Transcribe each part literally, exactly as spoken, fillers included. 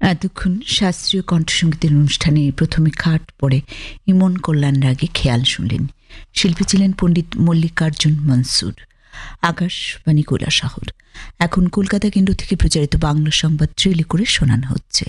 এতক্ষণ শাস্ত্রীয় কণ্ঠসঙ্গীতের অনুষ্ঠানে প্রথমে খাট পড়ে ইমন কল্যাণ রাগে খেয়াল শুনলেন। শিল্পী ছিলেন পণ্ডিত মল্লিকার্জুন মনসুর। আকাশবাণী কৈলাসহর। এখন কলকাতা কেন্দ্র থেকে প্রচারিত বাংলা সংবাদ ট্রেলে করে শোনানো হচ্ছে।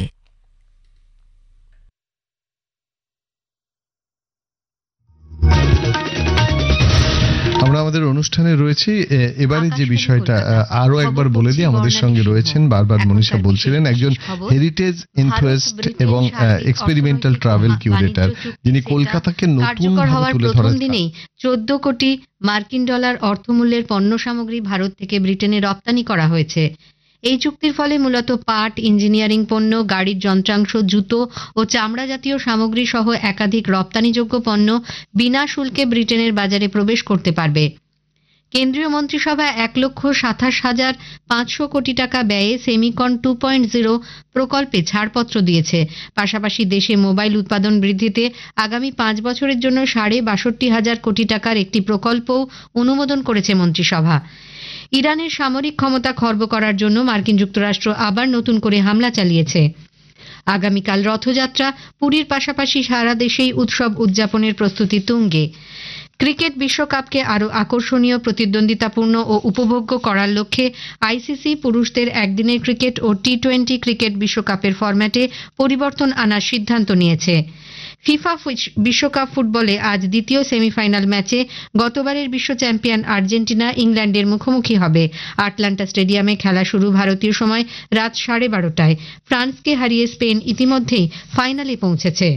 আমরা আমাদের অনুষ্ঠানে রয়েছি। এবারে যে বিষয়টা আরো একবার বলে দিই, আমাদের সঙ্গে রয়েছেন, বারবার মনীষা বলছিলেন, একজন হেরিটেজ এনথুয়াস্ট এবং এক্সপেরিমেন্টাল ট্রাভেল কিউরেটর, যিনি কলকাতাকে নতুন ভাবে তুলে ধরার দিনেই চোদ্দ কোটি মার্কিন ডলার অর্থমূল্যের পণ্য সামগ্রী ভারত থেকে ব্রিটেনে রপ্তানি করা হয়েছে। এই চুক্তির ফলে মূলত পাট, ইঞ্জিনিয়ারিং পণ্য, গাড়ির যন্ত্রাংশ, জুতো ও চামড়া জাতীয় সামগ্রী সহ একাধিক রপ্তানিযোগ্য পণ্য বিনা শুল্কে ব্রিটেনের বাজারে প্রবেশ করতে পারবে। কেন্দ্রীয় মন্ত্রিসভা এক লক্ষ সাতাশ হাজার পাঁচশো কোটি টাকা ব্যয়ে সেমিকন টু পয়েন্ট জিরো প্রকল্পে ছাড়পত্র দিয়েছে। পাশাপাশি দেশে মোবাইল উৎপাদন বৃদ্ধিতে আগামী পাঁচ বছরের জন্য সাড়ে বাষট্টি হাজার কোটি টাকার একটি প্রকল্পও অনুমোদন করেছে মন্ত্রিসভা। ইরানের সামরিক ক্ষমতা খর্ব করার জন্য মার্কিন যুক্তরাষ্ট্র আবার নতুন করে হামলা চালিয়েছে। আগামীকাল রথযাত্রা, পুরীর পাশাপাশি সারা দেশেই উৎসব উদযাপনের প্রস্তুতি তুঙ্গে। ক্রিকেট বিশ্বকাপকে আরও আকর্ষণীয়, প্রতিদ্বন্দ্বিতাপূর্ণ ও উপভোগ্য করার লক্ষ্যে আইসিসি পুরুষদের একদিনের ক্রিকেট ও টি টোয়েন্টি ক্রিকেট বিশ্বকাপের ফরম্যাটে পরিবর্তন আনার সিদ্ধান্ত নিয়েছে। ফিফা বিশ্বকাপ ফুটবলে আজ দ্বিতীয় সেমিফাইনাল ম্যাচে গতবারের বিশ্ব চ্যাম্পিয়ন আর্জেন্টিনা ইংল্যান্ডের মুখোমুখি হবে। আটলান্টা স্টেডিয়ামে খেলা শুরু ভারতীয় সময় রাত সাড়ে বারোটায়। ফ্রান্সকে হারিয়ে স্পেন ইতিমধ্যেই ফাইনালে পৌঁছেছে।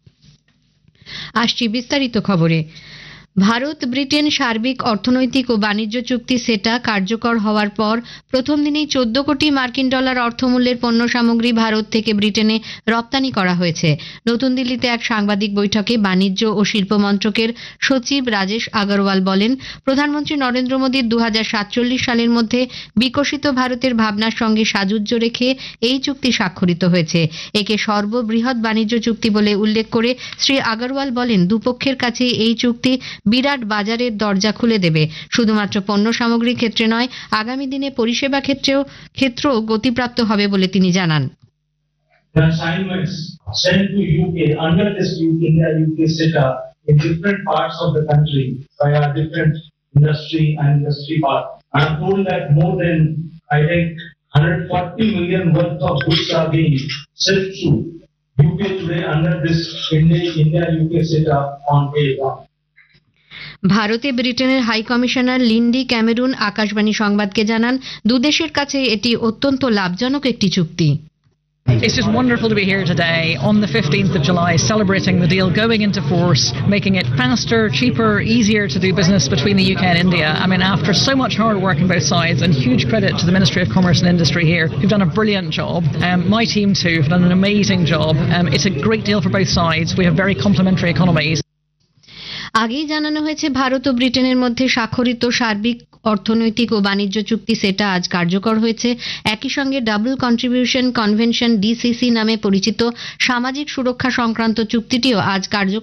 আসছি বিস্তারিত খবরে। ভারত ব্রিটেন সার্বিক অর্থনৈতিক ও বাণিজ্য চুক্তি সেটা কার্যকর হওয়ার পর প্রথম দিনেই চোদ্দ কোটি মার্কিন ডলার অর্থমূল্যের পণ্য সামগ্রী ভারত থেকে ব্রিটেনে রপ্তানি করা হয়েছে। নতুন দিল্লিতে এক সাংবাদিক বৈঠকে বাণিজ্য ও শিল্প মন্ত্রকের সচিব রাজেশ আগরওয়াল বলেন, প্রধানমন্ত্রী নরেন্দ্র মোদীর দু হাজার সাতচল্লিশ সালের মধ্যে বিকশিত ভারতের ভাবনার সঙ্গে সাযুজ্য রেখে এই চুক্তি স্বাক্ষরিত হয়েছে। একে সর্ববৃহৎ বাণিজ্য চুক্তি বলে উল্লেখ করে শ্রী আগরওয়াল বলেন, দুপক্ষের কাছে এই চুক্তি বিরাট বাজারের দরজা খুলে দেবে। শুধুমাত্র পণ্য সামগ্রীর ক্ষেত্রে নয়, আগামী দিনে পরিষেবা ক্ষেত্রেও ক্ষেত্রেও গতিপ্রাপ্ত হবে বলে তিনি জানান। ভারতে ব্রিটেনের high commissioner Lindy Cameroon Akashvani সংবাদকে জানান, দুদেশের কাছে এটি অত্যন্ত লাভজনক একটি চুক্তি। It's just wonderful to be here today on the fifteenth of July, celebrating the deal going into force, making it faster, cheaper, easier to do business between the U K and India. I mean, after so much hard work on both sides, and huge credit to the Ministry of Commerce and Industry here, who've done a brilliant job. Um, my team too have done an amazing job. Um, it's a great deal for both sides. We have very complementary economies. আগেই জানানো হয়েছে, ভারত ও ব্রিটেনের মধ্যে স্বাক্ষরিত সার্বিক অর্থনৈতিক ও বাণিজ্য চুক্তি সেটা আজ কার্যকর হয়েছে। একই সঙ্গে ডাবল কন্ট্রিবিউশন কনভেনশন ডিসিসি নামে পরিচিত সামাজিক সুরক্ষা সংক্রান্ত চুক্তিটিও আজ কার্যকর